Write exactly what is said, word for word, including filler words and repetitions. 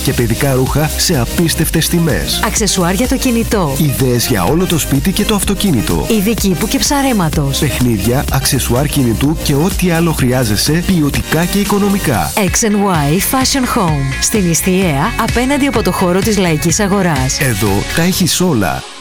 και παιδικά ρούχα σε απίστευτες τιμές. Αξεσουάρ για το κινητό. Ιδέες για όλο το σπίτι και το αυτοκίνητο. Είδη κήπου και ψαρέματος. Παιχνίδια, αξεσουάρ κινητού και ό,τι άλλο χρειάζεσαι ποιοτικά και οικονομικά. X and Y Fashion Home. Στην Ιστιαία, απέναντι από το χώρο της Λαϊκής Αγοράς. Εδώ τα έχεις όλα.